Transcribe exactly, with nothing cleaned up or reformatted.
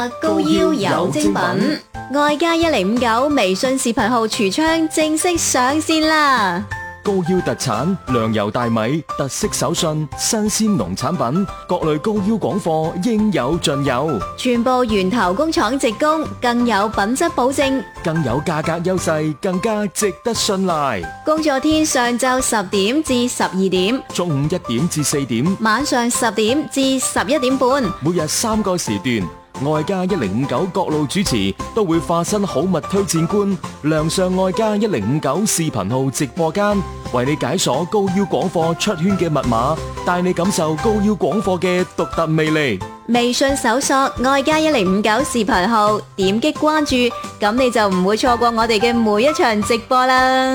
話高腰有精品，愛家一零五九微信視頻號櫥窗正式上線啦！ 高腰特產糧油大米，特色手信，新鮮農產品，各類高腰廣貨應有盡有， 全部源頭工廠直供，更有品質保證， 更有價格優勢，更加值得信賴。 工作天上晝十點至十二點， 中午一點至四點， 晚上十點至十一點半， 每日三個時段。愛家一零五九各路主持都會化身好物推薦官，亮相愛家一零五九視頻號直播間，為你解鎖高腰廣貨出圈嘅密碼，帶你感受高腰廣貨嘅獨特魅力。 微信搜索愛家一零五九視頻號，點擊關注，咁你就唔會錯過我哋嘅每一場直播啦。